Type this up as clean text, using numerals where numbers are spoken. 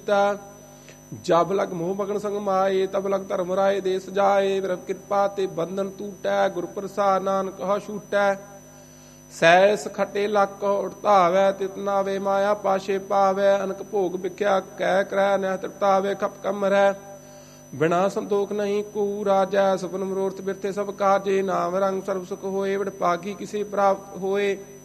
जब लग मोह मगन संग माए तब लग धर्म राय देश जाए। प्रभ कृपा ते बंधन टूटै गुर प्रसाद नानक कह छूटै। सैस खटे लक कह उड़तावै तित नावे माया पाशे पावै। अनक भोग बिख्या कै करੈ नह तृप्तावे खप कम रह। बिना संतोख नहीं को राजै सपन मनोरथ बिरथे सब काजे। नाम रंग सर्व सुख होए बड़ पागी किसे प्राप्त होए।